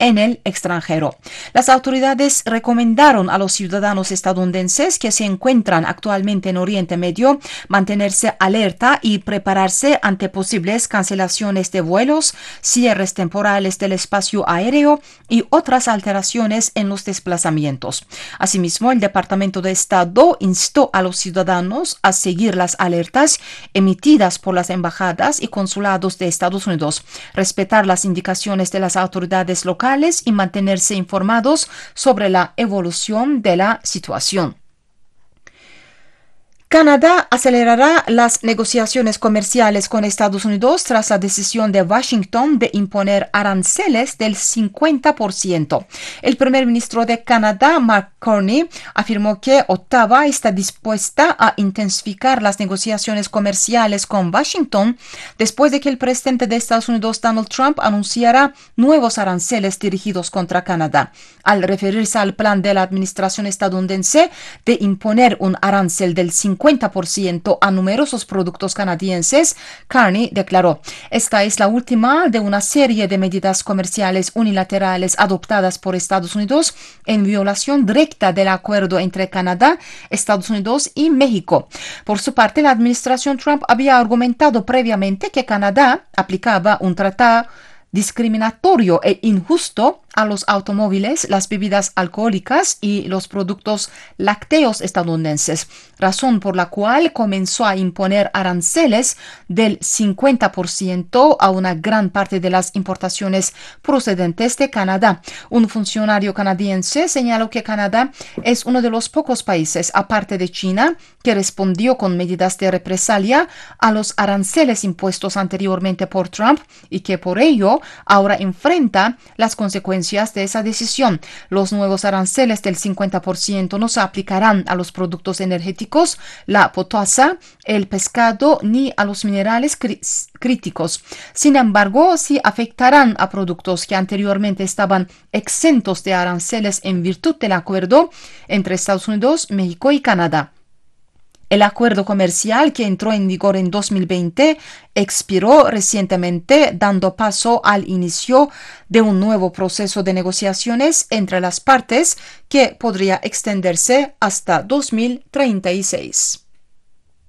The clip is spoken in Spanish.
en el extranjero. Las autoridades recomendaron a los ciudadanos estadounidenses que se encuentran actualmente en Oriente Medio mantenerse alerta y prepararse ante posibles cancelaciones de vuelos, cierres temporales del espacio aéreo y otras alteraciones en los desplazamientos. Asimismo, el Departamento de Estado instó a los ciudadanos a seguir las alertas emitidas por las embajadas y consulados de Estados Unidos, respetar las indicaciones de las autoridades locales y mantenerse informados sobre la evolución de la situación. Canadá acelerará las negociaciones comerciales con Estados Unidos tras la decisión de Washington de imponer aranceles del 50%. El primer ministro de Canadá, Mark Carney, afirmó que Ottawa está dispuesta a intensificar las negociaciones comerciales con Washington después de que el presidente de Estados Unidos, Donald Trump, anunciara nuevos aranceles dirigidos contra Canadá. Al referirse al plan de la administración estadounidense de imponer un arancel del 50% a numerosos productos canadienses, Carney declaró: "Esta es la última de una serie de medidas comerciales unilaterales adoptadas por Estados Unidos en violación directa del acuerdo entre Canadá, Estados Unidos y México". Por su parte, la administración Trump había argumentado previamente que Canadá aplicaba un tratado discriminatorio e injusto a los automóviles, las bebidas alcohólicas y los productos lácteos estadounidenses, razón por la cual comenzó a imponer aranceles del 50% a una gran parte de las importaciones procedentes de Canadá. Un funcionario canadiense señaló que Canadá es uno de los pocos países, aparte de China, que respondió con medidas de represalia a los aranceles impuestos anteriormente por Trump y que por ello ahora enfrenta las consecuencias de esa decisión. Los nuevos aranceles del 50% no se aplicarán a los productos energéticos, la potasa, el pescado ni a los minerales críticos. Sin embargo, sí afectarán a productos que anteriormente estaban exentos de aranceles en virtud del acuerdo entre Estados Unidos, México y Canadá. El acuerdo comercial, que entró en vigor en 2020, expiró recientemente, dando paso al inicio de un nuevo proceso de negociaciones entre las partes que podría extenderse hasta 2036.